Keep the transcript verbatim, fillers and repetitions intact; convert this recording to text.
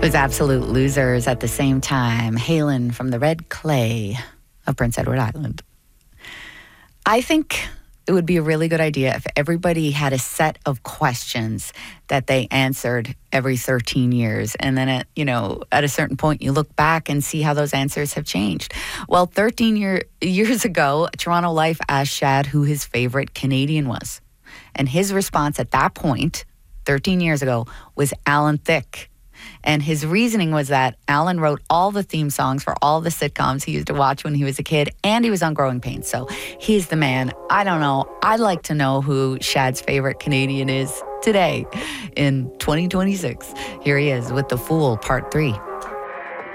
was Absolute Losers at the same time, hailing from the red clay of Prince Edward Island. I think it would be a really good idea if everybody had a set of questions that they answered every thirteen years. And then, at, you know, at a certain point, you look back and see how those answers have changed. Well, thirteen year, years ago, Toronto Life asked Shad who his favorite Canadian was. And his response at that point, thirteen years ago, was Alan Thicke. And his reasoning was that Alan wrote all the theme songs for all the sitcoms he used to watch when he was a kid, and he was on Growing Pains. So he's the man. I don't know. I'd like to know who Shad's favorite Canadian is today in twenty twenty-six. Here he is with The Fool, Part three.